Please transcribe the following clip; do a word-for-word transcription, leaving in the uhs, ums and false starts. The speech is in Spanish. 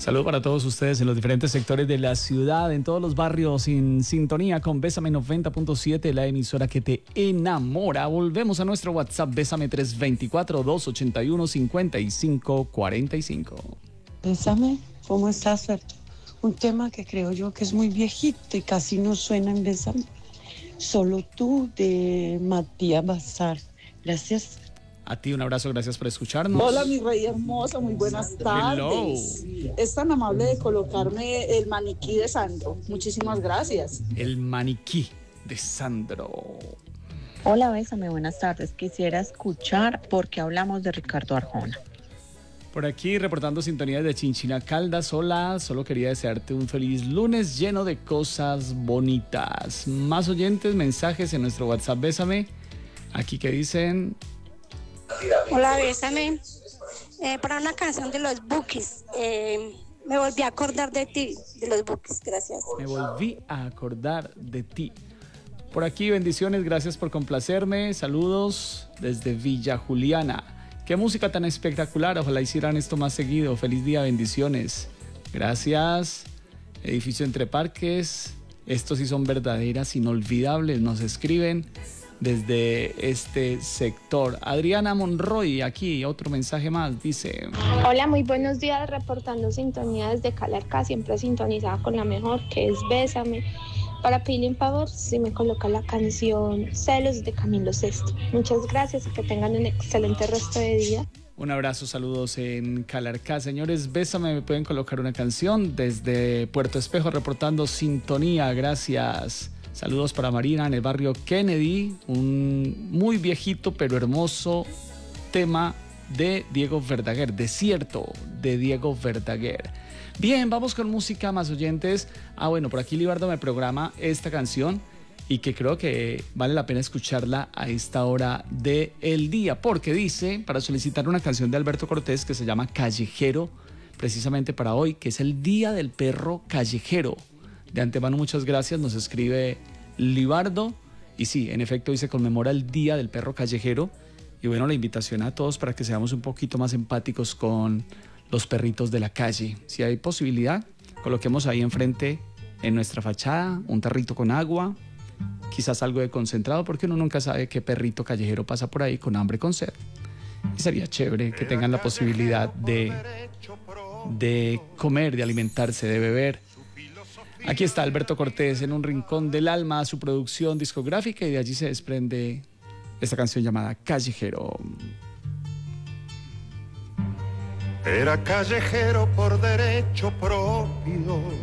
Saludo para todos ustedes en los diferentes sectores de la ciudad, en todos los barrios, en sintonía con Bésame noventa punto siete, la emisora que te enamora. Volvemos a nuestro WhatsApp, Bésame tres dos cuatro, dos ocho uno, cinco cinco cuatro cinco. Bésame, ¿cómo estás, Fer? Un tema que creo yo que es muy viejito y casi no suena en Bésame. Solo tú, de Matías Bazar. Gracias. A ti un abrazo, gracias por escucharnos. Hola, mi rey hermoso, muy buenas tardes. Hello. Es tan amable de colocarme el maniquí de Sandro. Muchísimas gracias. El maniquí de Sandro. Hola, Bésame, buenas tardes. Quisiera escuchar porque hablamos de Ricardo Arjona. Por aquí reportando sintonías de Chinchina Caldas. Hola, solo quería desearte un feliz lunes lleno de cosas bonitas. Más oyentes, mensajes en nuestro WhatsApp Bésame. Aquí que dicen... Hola, Bésame. Eh, para una canción de los Bukis. Eh, me volví a acordar de ti, de los Bukis. Gracias. Me volví a acordar de ti. Por aquí, bendiciones, gracias por complacerme. Saludos desde Villa Juliana. Qué música tan espectacular. Ojalá hicieran esto más seguido. Feliz día, bendiciones. Gracias. Edificio Entre Parques. Estos sí son verdaderas, inolvidables. Nos escriben desde este sector. Adriana Monroy, aquí otro mensaje más, dice: hola, muy buenos días, reportando sintonía desde Calarcá, siempre sintonizada con la mejor, que es Bésame. Para pedirle un favor, si me coloca la canción Celos de Camilo Sesto. Muchas gracias y que tengan un excelente resto de día. Un abrazo, saludos en Calarcá. Señores, Bésame, me pueden colocar una canción desde Puerto Espejo, reportando sintonía, gracias. Saludos para Marina en el barrio Kennedy, un muy viejito pero hermoso tema de Diego Verdaguer, Desierto de Diego Verdaguer. Bien, vamos con música, más oyentes. Ah, bueno, por aquí Libardo me programa esta canción y que creo que vale la pena escucharla a esta hora del día, porque dice, para solicitar una canción de Alberto Cortés que se llama Callejero, precisamente para hoy, que es el Día del Perro Callejero. De antemano, muchas gracias, nos escribe Libardo. Y sí, en efecto, hoy se conmemora el Día del Perro Callejero. Y bueno, la invitación a todos para que seamos un poquito más empáticos con los perritos de la calle. Si hay posibilidad, coloquemos ahí enfrente, en nuestra fachada, un tarrito con agua, quizás algo de concentrado, porque uno nunca sabe qué perrito callejero pasa por ahí con hambre, con sed. Y sería chévere que tengan la posibilidad de, de comer, de alimentarse, de beber. Aquí está Alberto Cortés en un rincón del alma, su producción discográfica, y de allí se desprende esta canción llamada Callejero. Era callejero por derecho propio,